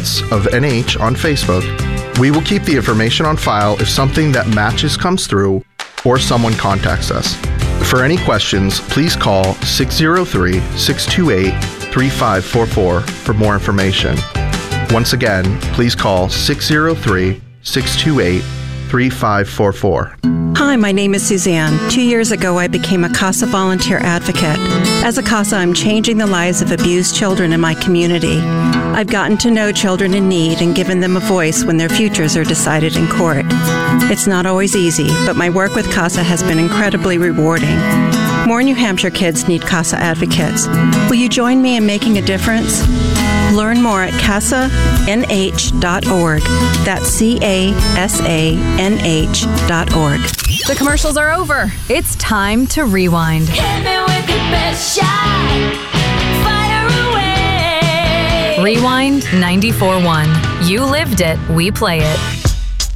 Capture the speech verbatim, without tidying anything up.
Deaths of N H on Facebook. We will keep the information on file if something that matches comes through or someone contacts us. For any questions, please call six oh three, six two eight, three five four four for more information. Once again, please call six oh three, six two eight, three five four four. Hi, my name is Suzanne. Two years ago, I became a CASA volunteer advocate. As a CASA, I'm changing the lives of abused children in my community. I've gotten to know children in need and given them a voice when their futures are decided in court. It's not always easy, but my work with CASA has been incredibly rewarding. More New Hampshire kids need CASA advocates. Will you join me in making a difference? Learn more at casa n h dot org. That's C A S A N H dot org. The commercials are over. It's time to rewind. Hit me with your best shot. Fire away. Rewind ninety-four point one. You lived it, we play it.